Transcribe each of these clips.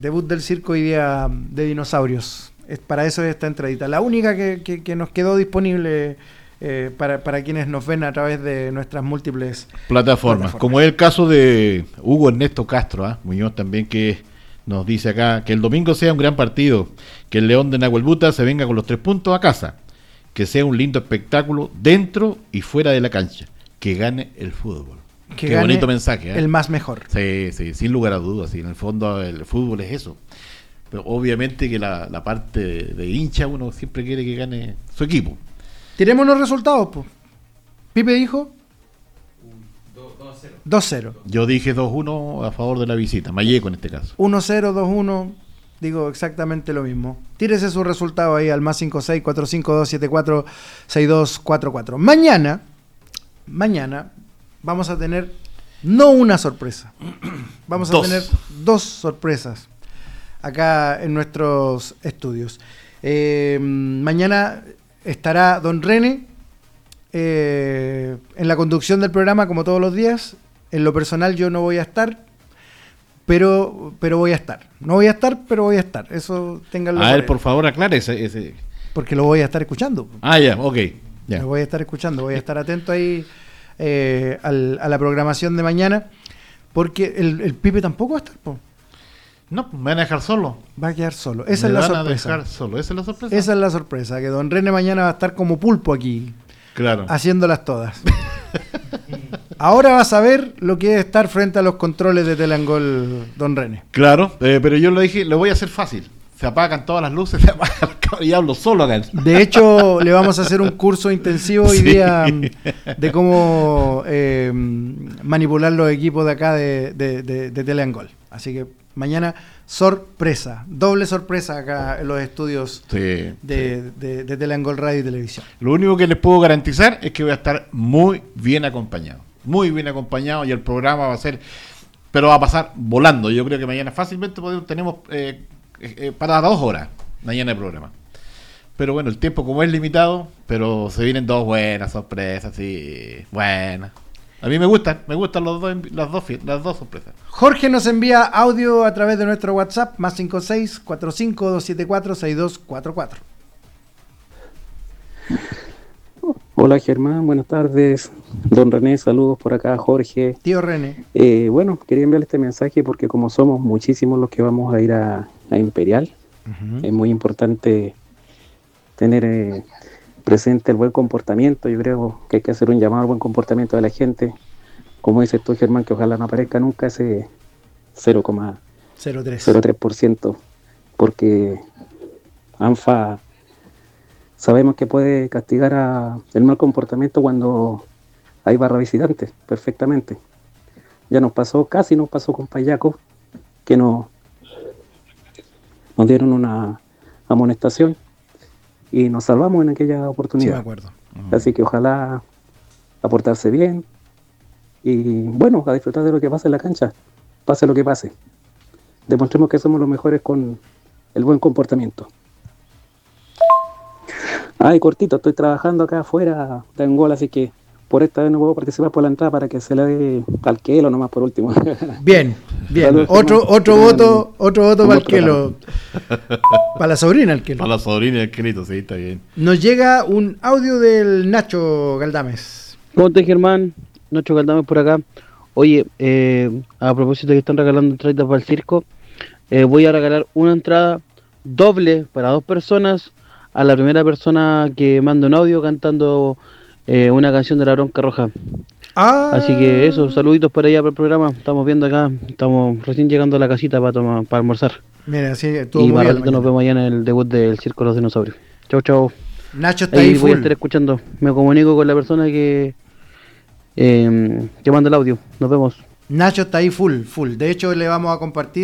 Debut del circo hoy día de dinosaurios. Para eso es esta entradita. La única que nos quedó disponible para quienes nos ven a través de nuestras múltiples plataformas. Como es el caso de Hugo Ernesto Castro, Muñoz también, que nos dice acá que el domingo sea un gran partido, que el León de Nahuelbuta se venga con los 3 puntos a casa, que sea un lindo espectáculo dentro y fuera de la cancha, que gane el fútbol. Qué bonito mensaje. El más mejor. Sí, sin lugar a dudas. Sí, en el fondo el fútbol es eso. Pero obviamente que la parte de hincha uno siempre quiere que gane su equipo. Tiremos los resultados, pues. Pipe dijo 2-0. Yo dije 2-1 a favor de la visita. Malleco en este caso. 1-0, 2-1. Digo exactamente lo mismo. Tírese su resultado ahí al más 56-452-74-6244. Mañana vamos a tener no una sorpresa. Vamos a tener 2 sorpresas acá en nuestros estudios. Mañana estará Don René en la conducción del programa como todos los días. En lo personal yo no voy a estar, pero voy a estar. No voy a estar, pero voy a estar. Eso ténganlo. A ver, por favor, aclare ese. Porque lo voy a estar escuchando. Ya, ok. Lo voy a estar escuchando, voy a estar atento ahí a la programación de mañana, porque el Pipe tampoco va a estar, po. No, me van a dejar solo. Va a quedar solo. Esa es la sorpresa. Esa es la sorpresa. Esa es la sorpresa, que Don René mañana va a estar como pulpo aquí. Claro. Haciéndolas todas. Ahora vas a ver lo que es estar frente a los controles de Telangol, Don René. Claro, pero yo lo dije, lo voy a hacer fácil. Se apagan todas las luces, se apagan y hablo solo acá. De hecho, le vamos a hacer un curso intensivo hoy día de cómo manipular los equipos de acá de Telangol. Así que mañana, sorpresa, doble sorpresa acá en los estudios de Telangol Radio y Televisión. Lo único que les puedo garantizar es que voy a estar muy bien acompañado. Muy bien acompañado, y el programa va a ser, pero va a pasar volando. Yo creo que mañana fácilmente tenemos para 2 horas mañana el programa. Pero bueno, el tiempo como es limitado, pero se vienen 2 buenas sorpresas, sí, buenas. A mí me gustan las dos sorpresas. Jorge nos envía audio a través de nuestro WhatsApp, más 56-45-274-6244. Hola Germán, buenas tardes. Don René, saludos por acá, Jorge. Tío René. Bueno, quería enviarle este mensaje porque como somos muchísimos los que vamos a ir a Imperial, es muy importante tener presente el buen comportamiento. Yo creo que hay que hacer un llamado al buen comportamiento de la gente. Como dices tú, Germán, que ojalá no aparezca nunca ese 0,03%, porque ANFA sabemos que puede castigar el mal comportamiento cuando hay barra visitante, perfectamente. Ya casi nos pasó con Payaco, que nos dieron una amonestación y nos salvamos en aquella oportunidad. Sí, me acuerdo. Así que ojalá aportarse bien y bueno, a disfrutar de lo que pasa en la cancha, pase lo que pase. Demostremos que somos los mejores con el buen comportamiento. Cortito, estoy trabajando acá afuera de Angola, así que por esta vez no puedo participar por la entrada para que se le dé al Kelo nomás por último. Bien. Saludos, otro voto para el Kelo. Para la sobrina el Kelo. Para la sobrina el Kelito, sí, está bien. Nos llega un audio del Nacho Galdames. ¿Cómo estás, Germán? Nacho Galdames por acá. Oye, a propósito que están regalando entradas para el circo, voy a regalar una entrada doble para 2 personas a la primera persona que manda un audio cantando una canción de La Bronca Roja. Así que eso, saluditos para allá para el programa. Estamos viendo acá, estamos recién llegando a la casita para almorzar. Mira, sí, estuvo y muy más bien. ratito nos vemos mañana en el debut del Circo de los Dinosaurios. Chau. Nacho está ahí full. Voy a estar escuchando. Me comunico con la persona que manda el audio. Nos vemos. Nacho está ahí full. De hecho, le vamos a compartir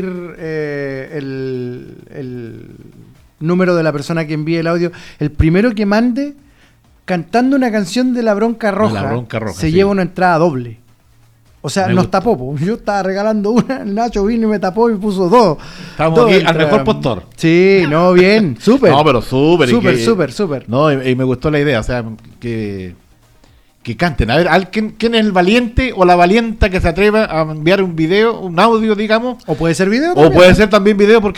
el número de la persona que envíe el audio. El primero que mande cantando una canción de La Bronca Roja, se lleva una entrada doble. O sea, nos tapó, po. Yo estaba regalando una, el Nacho vino y me tapó y puso 2. Estamos aquí al mejor postor. Sí, no, bien, súper. No, pero súper. Súper. No, y me gustó la idea, o sea, que que canten. A ver, ¿quién es el valiente o la valienta que se atreva a enviar un video, un audio, digamos? O puede ser video. O puede ser también video, porque